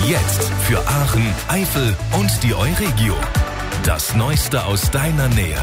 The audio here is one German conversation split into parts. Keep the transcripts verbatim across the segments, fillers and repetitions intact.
Jetzt für Aachen, Eifel und die Euregio. Das Neueste aus deiner Nähe.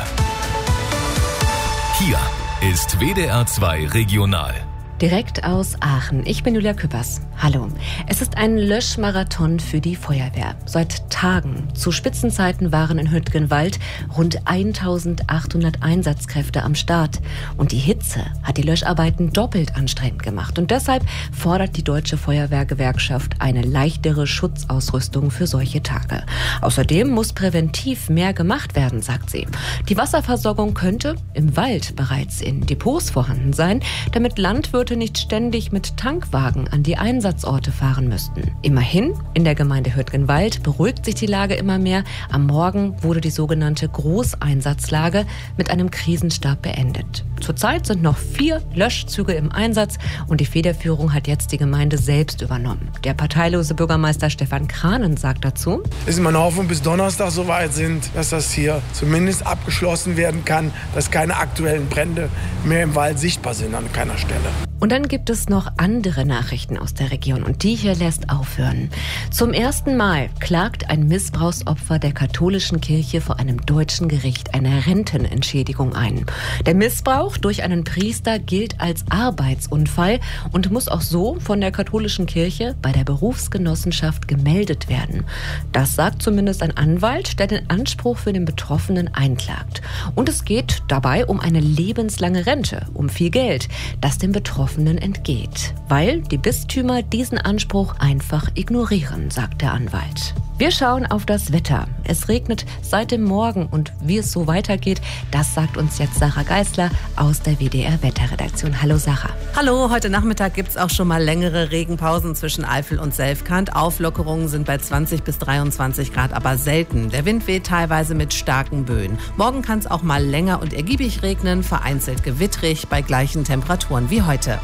Hier ist W D R zwei Regional. Direkt aus Aachen. Ich bin Julia Küppers. Hallo. Es ist ein Löschmarathon für die Feuerwehr. Seit Tagen. Zu Spitzenzeiten waren in Hüttgenwald rund eintausendachthundert Einsatzkräfte am Start. Und die Hitze hat die Löscharbeiten doppelt anstrengend gemacht. Und deshalb fordert die Deutsche Feuerwehrgewerkschaft eine leichtere Schutzausrüstung für solche Tage. Außerdem muss präventiv mehr gemacht werden, sagt sie. Die Wasserversorgung könnte im Wald bereits in Depots vorhanden sein, damit Landwirte nicht ständig mit Tankwagen an die Einsatzorte fahren müssten. Immerhin, in der Gemeinde Hüttgenwald beruhigt sich die Lage immer mehr. Am Morgen wurde die sogenannte Großeinsatzlage mit einem Krisenstab beendet. Zurzeit sind noch vier Löschzüge im Einsatz und die Federführung hat jetzt die Gemeinde selbst übernommen. Der parteilose Bürgermeister Stefan Kranen sagt dazu: Es ist meine Hoffnung, bis Donnerstag soweit sind, dass das hier zumindest abgeschlossen werden kann, dass keine aktuellen Brände mehr im Wald sichtbar sind an keiner Stelle. Und dann gibt es noch andere Nachrichten aus der Region und die hier lässt aufhören. Zum ersten Mal klagt ein Missbrauchsopfer der katholischen Kirche vor einem deutschen Gericht eine Rentenentschädigung ein. Der Missbrauch durch einen Priester gilt als Arbeitsunfall und muss auch so von der katholischen Kirche bei der Berufsgenossenschaft gemeldet werden. Das sagt zumindest ein Anwalt, der den Anspruch für den Betroffenen einklagt. Und es geht dabei um eine lebenslange Rente, um viel Geld, das dem Betroffenen entgeht, weil die Bistümer diesen Anspruch einfach ignorieren, sagt der Anwalt. Wir schauen auf das Wetter. Es regnet seit dem Morgen und wie es so weitergeht, das sagt uns jetzt Sarah Geisler aus der W D R-Wetterredaktion. Hallo Sarah. Hallo, heute Nachmittag gibt es auch schon mal längere Regenpausen zwischen Eifel und Selfkant. Auflockerungen sind bei zwanzig bis dreiundzwanzig Grad, aber selten. Der Wind weht teilweise mit starken Böen. Morgen kann es auch mal länger und ergiebig regnen, vereinzelt gewittrig bei gleichen Temperaturen wie heute.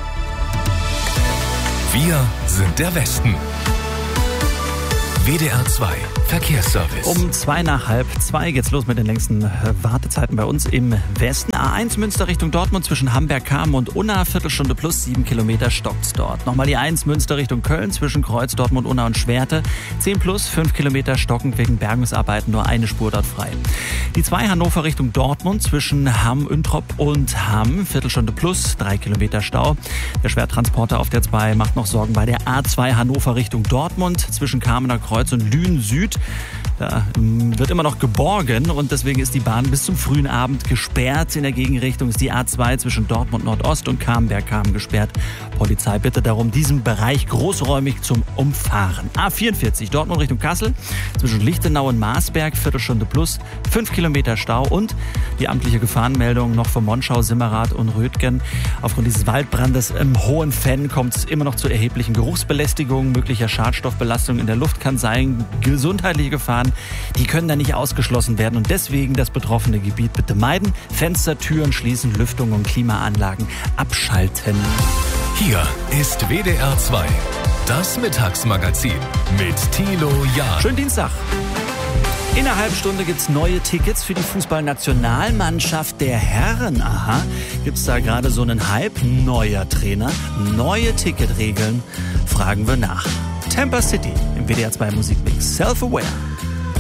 Wir sind der Westen. W D R zwei Verkehrsservice. Um zwei nach halb zwei geht's los mit den längsten Wartezeiten bei uns im Westen. A eins Münster Richtung Dortmund zwischen Hamberg-Kamen und Unna, Viertelstunde plus, sieben Kilometer stockt's dort. Nochmal die eins Münster Richtung Köln zwischen Kreuz, Dortmund, Unna und Schwerte. zehn plus, fünf Kilometer stockend wegen Bergungsarbeiten, nur eine Spur dort frei. Die zwei Hannover Richtung Dortmund zwischen Hamm, Üntrop und Hamm, Viertelstunde plus, drei Kilometer Stau. Der Schwertransporter auf der zwei macht noch Sorgen bei der A zwei Hannover Richtung Dortmund zwischen Kamener Kreuz und Lünen Süd. Da wird immer noch geborgen und deswegen ist die Bahn bis zum frühen Abend gesperrt. In der Gegenrichtung ist die A zwei zwischen Dortmund Nordost und Camberg-Kamen gesperrt. Polizei bittet darum, diesen Bereich großräumig zum Umfahren. A vierundvierzig Dortmund Richtung Kassel zwischen Lichtenau und Marsberg, Viertelstunde plus, fünf Kilometer Stau und die amtliche Gefahrenmeldung noch von Monschau, Simmerath und Rötgen. Aufgrund dieses Waldbrandes im Hohenfenn kommt es immer noch zu erheblichen Geruchsbelästigungen, möglicher Schadstoffbelastung in der Luft kann sein, gesundheitliche Gefahren, die können da nicht ausgeschlossen werden und deswegen das betroffene Gebiet bitte meiden, Fenster, Türen schließen, Lüftung und Klimaanlagen abschalten. Hier ist W D R zwei, das Mittagsmagazin mit Thilo Jahn. Schönen Dienstag. In einer halben Stunde gibt's neue Tickets für die Fußballnationalmannschaft der Herren. Aha, gibt's da gerade so einen Hype? Neuer Trainer, neue Ticketregeln? Fragen wir nach. Tampa City im W D R zwei Musikmix. Self-Aware.